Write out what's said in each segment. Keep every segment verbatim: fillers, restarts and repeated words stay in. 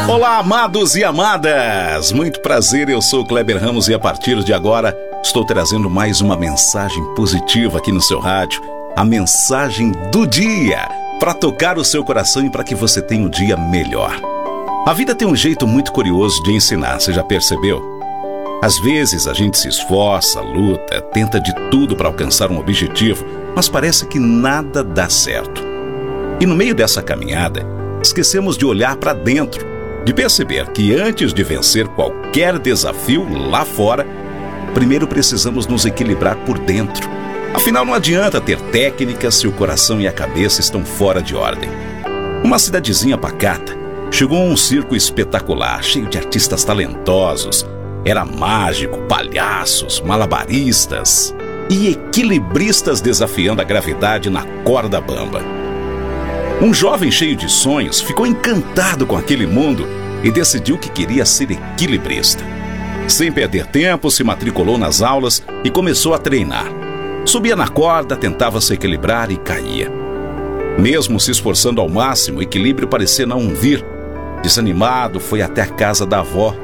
Olá, amados e amadas! Muito prazer, eu sou o Kleber Ramos e a partir de agora estou trazendo mais uma mensagem positiva aqui no seu rádio. A mensagem do dia, para tocar o seu coração e para que você tenha um dia melhor. A vida tem um jeito muito curioso de ensinar, você já percebeu? Às vezes a gente se esforça, luta, tenta de tudo para alcançar um objetivo, mas parece que nada dá certo. E no meio dessa caminhada, esquecemos de olhar para dentro, de perceber que antes de vencer qualquer desafio lá fora, primeiro precisamos nos equilibrar por dentro. Afinal, não adianta ter técnicas se o coração e a cabeça estão fora de ordem. Uma cidadezinha pacata, chegou um circo espetacular, cheio de artistas talentosos. Era mágico, palhaços, malabaristas e equilibristas desafiando a gravidade na corda bamba. Um jovem cheio de sonhos ficou encantado com aquele mundo e decidiu que queria ser equilibrista. Sem perder tempo, se matriculou nas aulas e começou a treinar. Subia na corda, tentava se equilibrar e caía. Mesmo se esforçando ao máximo, o equilíbrio parecia não vir. Desanimado, foi até a casa da avó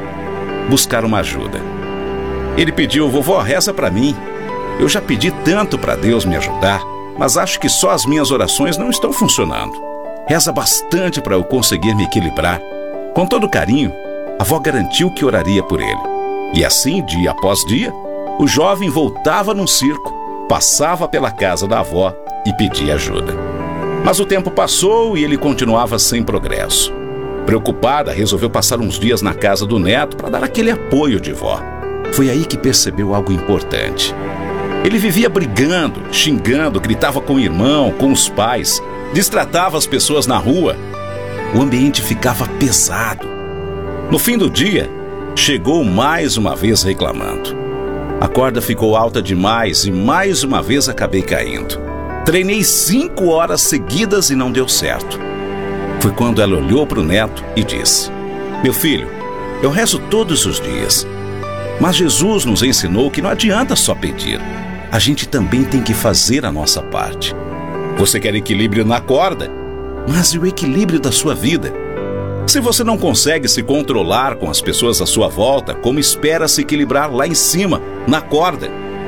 buscar uma ajuda. Ele pediu: vovó, reza para mim. Eu já pedi tanto para Deus me ajudar, mas acho que só as minhas orações não estão funcionando. Reza bastante para eu conseguir me equilibrar. Com todo carinho, a avó garantiu que oraria por ele. E assim, dia após dia, o jovem voltava num circo, passava pela casa da avó e pedia ajuda. Mas o tempo passou e ele continuava sem progresso. Preocupada, resolveu passar uns dias na casa do neto para dar aquele apoio de vó. Foi aí que percebeu algo importante. Ele vivia brigando, xingando, gritava com o irmão, com os pais, destratava as pessoas na rua. O ambiente ficava pesado. No fim do dia, chegou mais uma vez reclamando. A corda ficou alta demais e mais uma vez acabei caindo. Treinei cinco horas seguidas e não deu certo. Foi quando ela olhou para o neto e disse: meu filho, eu rezo todos os dias, mas Jesus nos ensinou que não adianta só pedir. A gente também tem que fazer a nossa parte. Você quer equilíbrio na corda, mas e o equilíbrio da sua vida? Se você não consegue se controlar com as pessoas à sua volta, como espera se equilibrar lá em cima, na corda?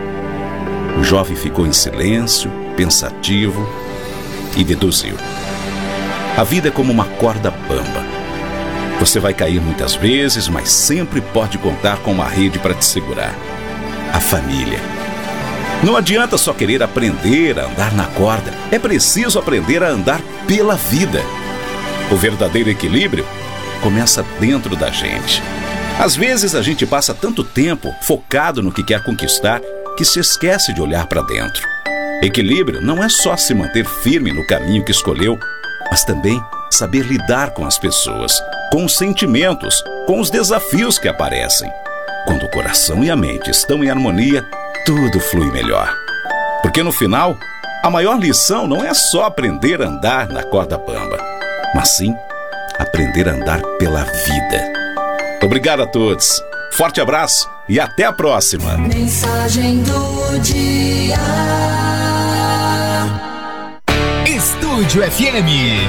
O jovem ficou em silêncio, pensativo e deduziu: a vida é como uma corda bamba. Você vai cair muitas vezes, mas sempre pode contar com uma rede para te segurar: a família. Não adianta só querer aprender a andar na corda, é preciso aprender a andar pela vida. O verdadeiro equilíbrio começa dentro da gente. Às vezes a gente passa tanto tempo focado no que quer conquistar que se esquece de olhar para dentro. Equilíbrio não é só se manter firme no caminho que escolheu, mas também saber lidar com as pessoas, com os sentimentos, com os desafios que aparecem. Quando o coração e a mente estão em harmonia, tudo flui melhor. Porque no final, a maior lição não é só aprender a andar na corda bamba, mas sim aprender a andar pela vida. Obrigado a todos. Forte abraço e até a próxima. Mensagem do dia. Estúdio F M.